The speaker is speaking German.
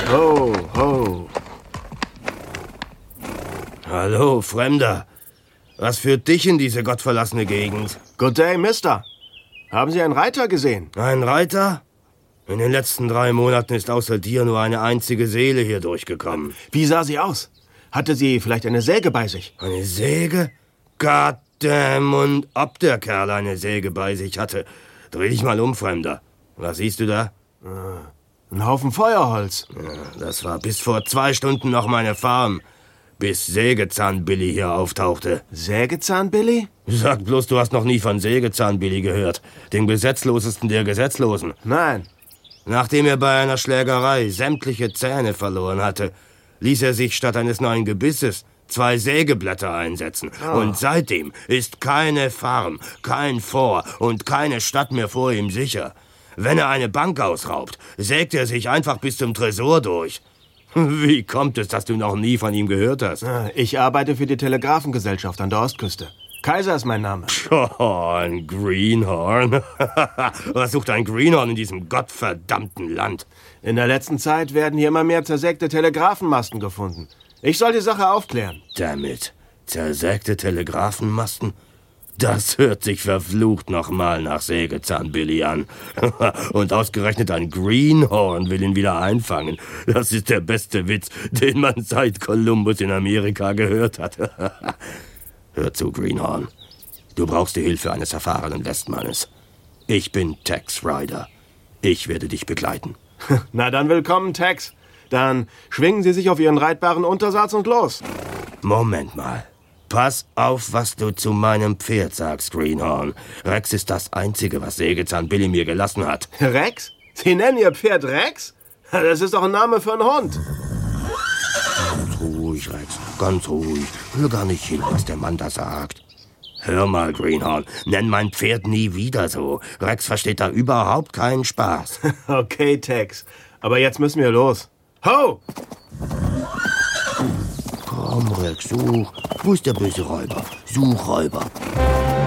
Ho, ho. Hallo, Fremder. Was führt dich in diese gottverlassene Gegend? Good day, Mister. Haben Sie einen Reiter gesehen? Ein Reiter? In den letzten 3 Monaten ist außer dir nur eine einzige Seele hier durchgekommen. Wie sah sie aus? Hatte sie vielleicht eine Säge bei sich? Eine Säge? Goddamn, und ob der Kerl eine Säge bei sich hatte. Dreh dich mal um, Fremder. Was siehst du da? Ein Haufen Feuerholz. Ja, das war bis vor 2 Stunden noch meine Farm, bis Sägezahn-Billy hier auftauchte. Sägezahn-Billy? Sag bloß, du hast noch nie von Sägezahn-Billy gehört, dem Gesetzlosesten der Gesetzlosen. Nein. Nachdem er bei einer Schlägerei sämtliche Zähne verloren hatte, ließ er sich statt eines neuen Gebisses 2 Sägeblätter einsetzen. Oh. Und seitdem ist keine Farm, kein Fort und keine Stadt mehr vor ihm sicher. Wenn er eine Bank ausraubt, sägt er sich einfach bis zum Tresor durch. Wie kommt es, dass du noch nie von ihm gehört hast? Ich arbeite für die Telegrafengesellschaft an der Ostküste. Kaiser ist mein Name. Oh, ein Greenhorn. Was sucht ein Greenhorn in diesem gottverdammten Land? In der letzten Zeit werden hier immer mehr zersägte Telegrafenmasten gefunden. Ich soll die Sache aufklären. Damit. Zersägte Telegrafenmasten? Das hört sich verflucht nochmal nach Sägezahn-Billy an. Und ausgerechnet ein Greenhorn will ihn wieder einfangen. Das ist der beste Witz, den man seit Kolumbus in Amerika gehört hat. Hör zu, Greenhorn. Du brauchst die Hilfe eines erfahrenen Westmannes. Ich bin Tex Ryder. Ich werde dich begleiten. Na dann willkommen, Tex. Dann schwingen Sie sich auf Ihren reitbaren Untersatz und los. Moment mal. Pass auf, was du zu meinem Pferd sagst, Greenhorn. Rex ist das Einzige, was Sägezahn-Billy mir gelassen hat. Rex? Sie nennen Ihr Pferd Rex? Das ist doch ein Name für einen Hund. Ganz ruhig, Rex. Ganz ruhig. Hör gar nicht hin, was der Mann da sagt. Hör mal, Greenhorn. Nenn mein Pferd nie wieder so. Rex versteht da überhaupt keinen Spaß. Okay, Tex. Aber jetzt müssen wir los. Ho! Komm, Rex, such. Wo ist der böse Räuber? Such, Räuber.